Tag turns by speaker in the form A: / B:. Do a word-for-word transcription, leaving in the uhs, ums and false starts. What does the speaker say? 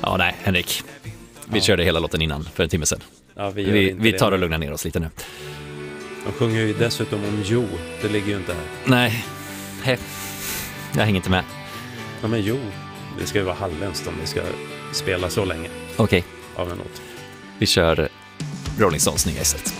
A: Ja, nej, Henrik. Vi
B: Ja.
A: körde hela låten innan för en timme sedan.
B: Ja, vi gör
A: Vi,
B: inte
A: vi
B: det.
A: tar och lugnar ner oss lite nu.
B: De sjunger ju dessutom om Jo. Det ligger ju inte här.
A: Nej, he. Jag hänger inte med.
B: Ja, men Jo. Det ska ju vara halländskt om vi ska spela så länge
A: Okej,
B: av en låt.
A: vi kör Rolling Stones nya istället.